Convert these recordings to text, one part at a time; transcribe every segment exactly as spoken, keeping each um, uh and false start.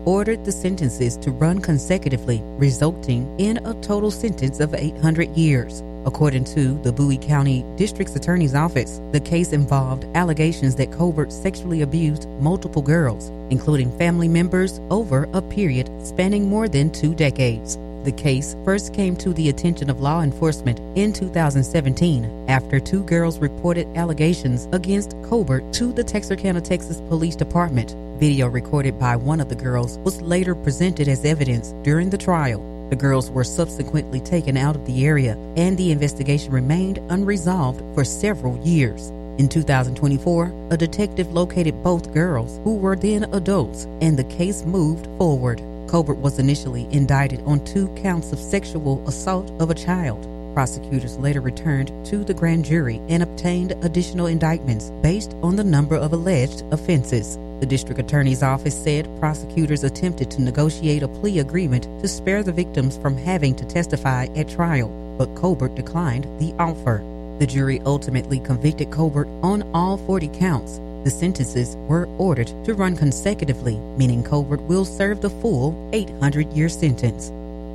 ordered the sentences to run consecutively, resulting in a total sentence of eight hundred years. According to the Bowie County District's Attorney's Office, the case involved allegations that Colbert sexually abused multiple girls, including family members, over a period spanning more than two decades. The case first came to the attention of law enforcement in two thousand seventeen after two girls reported allegations against Colbert to the Texarkana, Texas Police Department. Video recorded by one of the girls was later presented as evidence during the trial. The girls were subsequently taken out of the area, and the investigation remained unresolved for several years. In two thousand twenty-four, a detective located both girls, who were then adults, and the case moved forward. Colbert was initially indicted on two counts of sexual assault of a child. Prosecutors later returned to the grand jury and obtained additional indictments based on the number of alleged offenses. The district attorney's office said prosecutors attempted to negotiate a plea agreement to spare the victims from having to testify at trial, but Colbert declined the offer. The jury ultimately convicted Colbert on all forty counts. The sentences were ordered to run consecutively, meaning Colbert will serve the full eight hundred year sentence.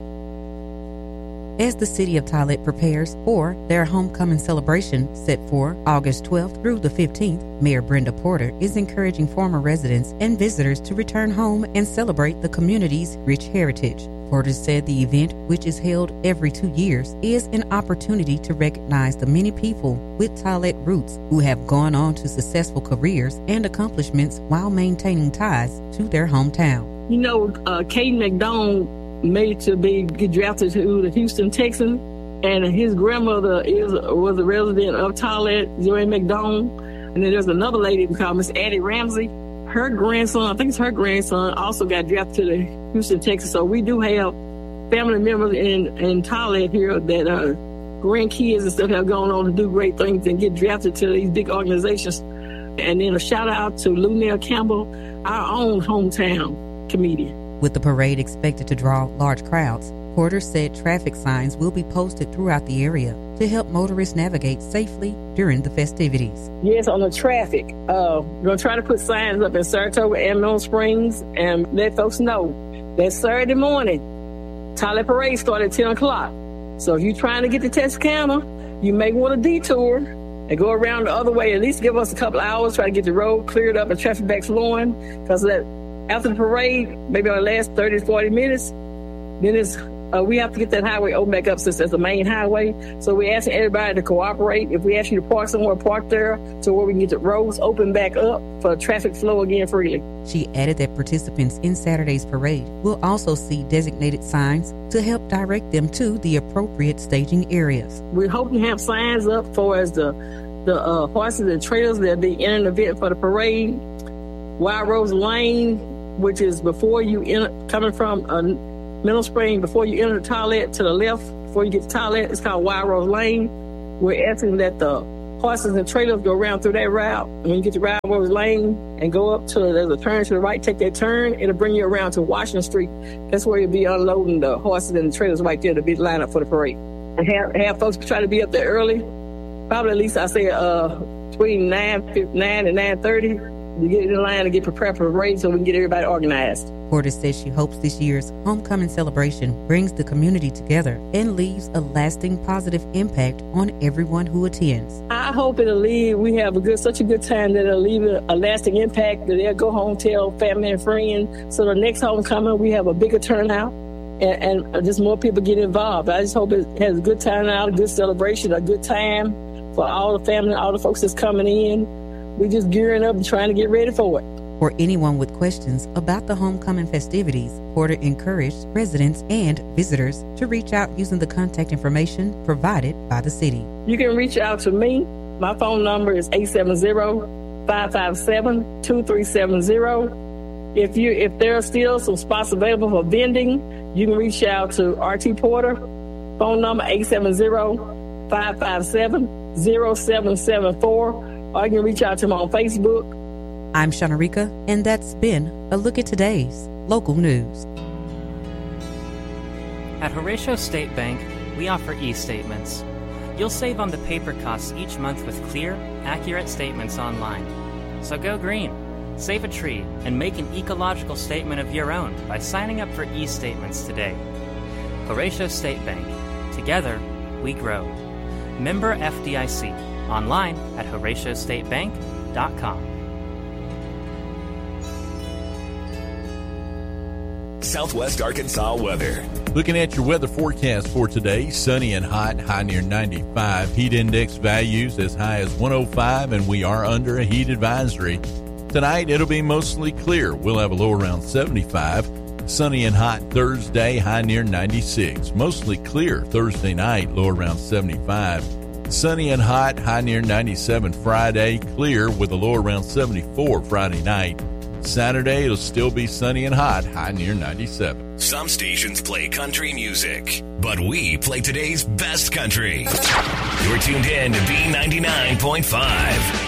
As the city of Tillett prepares for their homecoming celebration set for August twelfth through the fifteenth, Mayor Brenda Porter is encouraging former residents and visitors to return home and celebrate the community's rich heritage. Porter said the event, which is held every two years, is an opportunity to recognize the many people with Tillett roots who have gone on to successful careers and accomplishments while maintaining ties to their hometown. You know, uh, Caden McDonald made to be get drafted to the Houston Texans, and his grandmother is was a resident of Tillett, Joanne McDonald. And then there's another lady called Miss Addie Ramsey. Her grandson, I think it's her grandson, also got drafted to the Houston Texans. So we do have family members in in Tillett here that uh, grandkids and stuff have gone on to do great things and get drafted to these big organizations. And then a shout out to Lunell Campbell, our own hometown comedian. With the parade expected to draw large crowds, Porter said traffic signs will be posted throughout the area to help motorists navigate safely during the festivities. Yes, on the traffic. Uh, we're going to try to put signs up in Saratoga and Mineral Springs and let folks know that Saturday morning, Tillett Parade started at ten o'clock. So if you're trying to get to Texarkana, you may want a detour and go around the other way. At least give us a couple hours, try to get the road cleared up and traffic back flowing, because that after the parade, maybe our last thirty to forty minutes, then it's, uh, we have to get that highway open back up since it's the main highway. So we're asking everybody to cooperate. If we ask you to park somewhere, park there so where we can get the roads open back up for traffic flow again freely. She added that participants in Saturday's parade will also see designated signs to help direct them to the appropriate staging areas. We hope to have signs up for as the, the uh, horses and trailers that be in an event for the parade. Wild Rose Lane, which is before you enter, coming from uh, Mineral Spring, before you enter Tillett, to the left, before you get to Tillett, it's called Wild Rose Lane. We're asking that the horses and trailers go around through that route. And when you get to Wild Rose Lane and go up to, there's a turn to the right, take that turn, it'll bring you around to Washington Street. That's where you'll be unloading the horses and the trailers right there to be lined up for the parade. And have, have folks try to be up there early, probably at least I say uh, between nine and nine thirty. To get in line and get prepared for the parade so we can get everybody organized. Porter says she hopes this year's homecoming celebration brings the community together and leaves a lasting positive impact on everyone who attends. I hope it'll leave, we have a good, such a good time that it'll leave a, a lasting impact, that they'll go home, tell family and friends. So the next homecoming, we have a bigger turnout and, and just more people get involved. I just hope it has a good turnout, a good celebration, a good time for all the family, all the folks that's coming in. We're just gearing up and trying to get ready for it. For anyone with questions about the homecoming festivities, Porter encouraged residents and visitors to reach out using the contact information provided by the city. You can reach out to me. My phone number is eight seven zero, five five seven, two three seven zero. If you if there are still some spots available for vending, you can reach out to R T Porter. Phone number eight seven zero, five five seven, zero seven seven four. Or you can reach out to me on Facebook. I'm Shanarika, and that's been a look at today's local news. At Horatio State Bank, we offer e-statements. You'll save on the paper costs each month with clear, accurate statements online. So go green. Save a tree and make an ecological statement of your own by signing up for e-statements today. Horatio State Bank. Together, we grow. Member F D I C. Online at horatio state bank dot com. Southwest Arkansas weather. Looking at your weather forecast for today, sunny and hot, high near ninety-five. Heat index values as high as one oh five, and we are under a heat advisory. Tonight, it'll be mostly clear. We'll have a low around seventy-five. Sunny and hot Thursday, high near ninety-six. Mostly clear Thursday night, low around seventy-five. Sunny and hot, high near ninety-seven Friday. Clear with a low around seventy-four Friday night. Saturday, it'll still be sunny and hot, high near ninety-seven. Some stations play country music, but we play today's best country. You're tuned in to B ninety-nine point five.